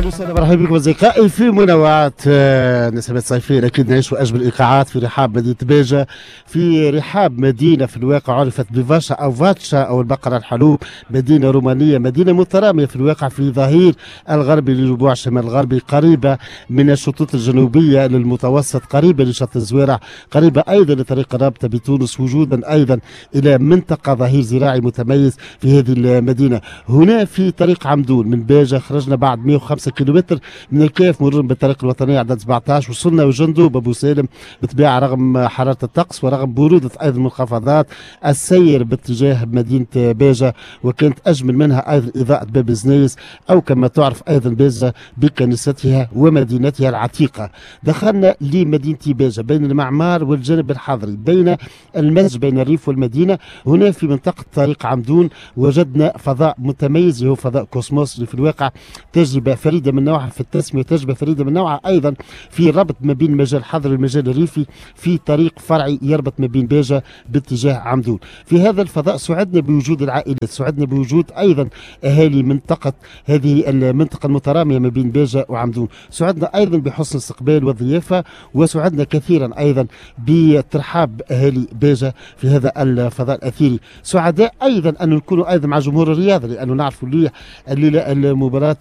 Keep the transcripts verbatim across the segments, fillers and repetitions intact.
اهلا وسهلا مرحبا بكم اصدقائي في منوعات نسمات صيفيه. اكيد نعيشوا اجمل الايقاعات في رحاب مدينه باجه، في رحاب مدينه في الواقع عرفت بفاشا او فاتشا او البقره الحلوب، مدينه رومانيه، مدينه متراميه في الواقع في ظهير الغربي لربوع الشمال الغربي، قريبه من الشطوط الجنوبيه للمتوسط، قريبه لشط الزويرع، قريبه ايضا لطريق الرابطه بتونس، وجودا ايضا الى منطقه ظهير زراعي متميز في هذه المدينه. هنا في طريق عمدون من باجه خرجنا بعد مئة وخمسة كيلومتر من الكيف مرورا بالطريق الوطنيه عدد سبعطاش، وصلنا وجندوب ابو سالم بالطبيعه رغم حراره الطقس ورغم بروده ايضا المنخفضات السير باتجاه مدينه باجه، وكانت اجمل منها ايضا اضاءه باب زنيس او كما تعرف ايضا باجه بكنيستها ومدينتها العتيقه. دخلنا لمدينه باجه بين المعمار والجانب الحضري، بين المزج بين الريف والمدينه. هنا في منطقه طريق عمدون وجدنا فضاء متميز هو فضاء كوسموس، اللي في الواقع تجربه فريده من نوعها في التسميه، تجربه فريده من نوعها ايضا في ربط ما بين المجال الحضري والمجال الريفي في طريق فرعي يربط ما بين باجه باتجاه عمدون. في هذا الفضاء سعدنا بوجود العائلات، سعدنا بوجود ايضا اهالي منطقه هذه المنطقه المتراميه ما بين باجه وعمدون، سعدنا ايضا بحسن الاستقبال والضيافه، وسعدنا كثيرا ايضا بترحاب اهالي باجه في هذا الفضاء الاثيري. سعداء ايضا ان نكون ايضا مع جمهور الرياضه، لانه نعرف اللي الليله المباراه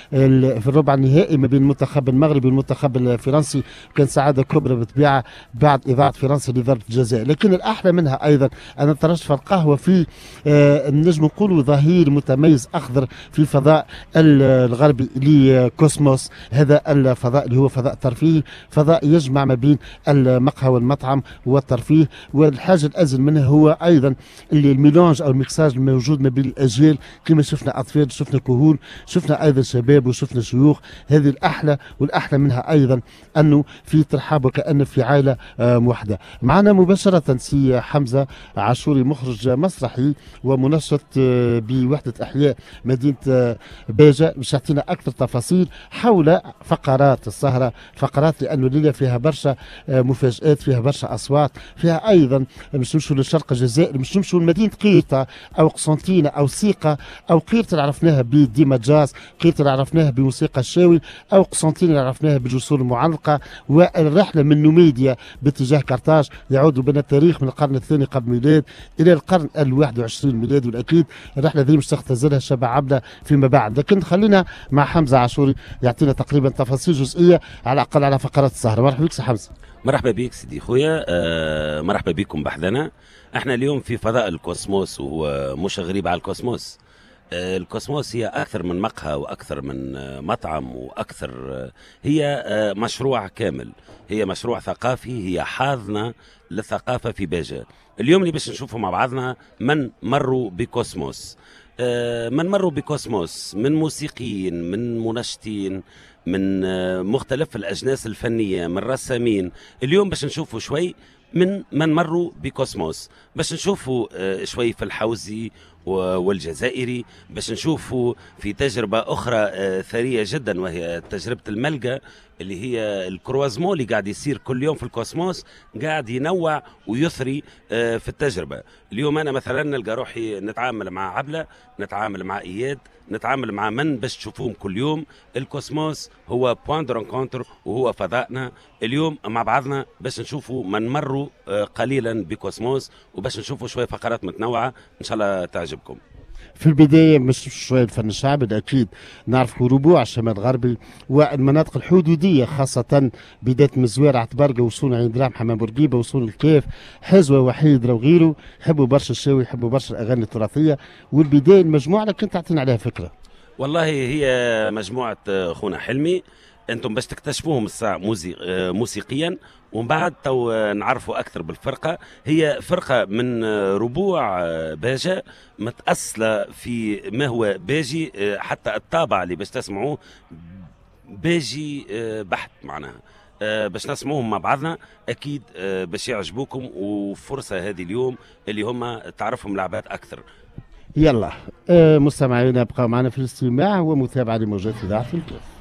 في الربع النهائي ما بين المنتخب المغربي والمنتخب الفرنسي كان سعاده كبرى بالطبيعه بعد اضاعه فرنسا لضربه الجزاء، لكن الاحلى منها ايضا ان ترشف القهوه في آه نجم نقولوا ظهير متميز اخضر في فضاء الغربي لكوسموس. هذا الفضاء اللي هو فضاء ترفيهي، فضاء يجمع ما بين المقهى والمطعم والترفيه، والحاجه الازل منه هو ايضا اللي الميلانج او الميكساج الموجود ما بين الاجيال، كما شفنا اطفال شفنا كهول شفنا ايضا شباب وشفنا شيوخ. هذه الاحلى، والاحلى منها ايضا انه في ترحاب وكأن في عائله موحده. معنا مباشره سي حمزه عاشوري مخرج مسرحي ومنشط بوحده احياء مدينه باجه، باش يعطينا اكثر تفاصيل حول فقرات السهره، فقرات لانه الليله فيها برشا مفاجات، فيها برشا اصوات، فيها ايضا مش نمشوا للشرق الجزائري، مش نمشوا لمدينه قيرطه او قسنطينه او سيقه او قيرطه اللي عرفناها بديما جاز، قيرطه اللي عرفناها بموسيقى الشاوي، او قسنطينه اللي عرفناها بالجسور المعلقه، والرحله من نوميديا باتجاه قرطاج يعود بنا التاريخ من القرن الثاني قبل الميلاد الى القرن الواحد والعشرين ميلادي، والاكيد الرحله دي مش تختزلها شبع عبده فيما بعد. لكن خلينا مع حمزه عاشوري يعطينا تقريبا تفاصيل جزئيه على الاقل على فقرات السهره. مرحبا بك سي حمزه. مرحبا بك سيدي خويا، آه مرحبا بكم بحذنا. احنا اليوم في فضاء الكوسموس، وهو مش غريب على الكوسموس. آه الكوسموس هي اكثر من مقهى واكثر من آه مطعم واكثر، آه هي آه مشروع كامل، هي مشروع ثقافي، هي حاضنه للثقافه في باجه. اليوم اللي باش نشوفوا مع بعضنا من مروا بكوسموس، آه من مروا بكوسموس من موسيقيين، من منشطين، من مختلف الأجناس الفنية، من رسامين. اليوم باش نشوفوا شوي من من مروا بكوسموس، باش نشوفوا شوي في الحوزي والجزائري، باش نشوفوا في تجربة أخرى ثرية جدا وهي تجربة الملقا، اللي هي الكروازمون اللي قاعد يصير كل يوم في الكوسموس، قاعد ينوع ويثري في التجربة. اليوم أنا مثلا نلقى روحي نتعامل مع عبلة، نتعامل مع إياد، نتعامل مع من باش تشوفوهم كل يوم. الكوسموس هو بوان دو رونكونتر وهو فضائنا اليوم مع بعضنا باش نشوفوا من مروا قليلا بكوسموس، وباش نشوفوا شوية فقرات متنوعة إن شاء الله تعجبكم. في البدايه مش شويه الفن الشعبي، اكيد نعرف ربوع الشمال الغربي والمناطق الحدوديه، خاصه بدايه من الزويرع تبرقه وصول عين درام حمام بورقيبه وصول الكيف حزوه وحيد وغيره، يحبوا برشا الشاوي، يحبوا برشا الاغاني التراثيه. والبدايه المجموعه اللي كنت تعطينا عليها فكره. والله هي مجموعه خونا حلمي، انتم باش تكتشفوهم الساعه موسيقيا، ومن بعد تو نعرفوا اكثر بالفرقه. هي فرقه من ربوع باجه متاصله في ما هو باجي، حتى الطابع اللي باش تسمعوه باجي بحت معناها. باش نسمعوهم مع بعضنا اكيد باش يعجبوكم، وفرصه هذه اليوم اللي هم تعرفهم لعبات اكثر. يلا آه مستمعينا ابقوا معنا في الاستماع ومتابعه لموجات اذاعه الكيف.